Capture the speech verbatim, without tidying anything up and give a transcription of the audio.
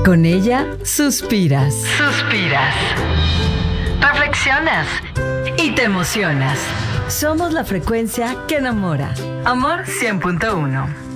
Con ella suspiras. Suspiras. Reflexionas. Y te emocionas. Somos la frecuencia que enamora. Amor cien punto uno.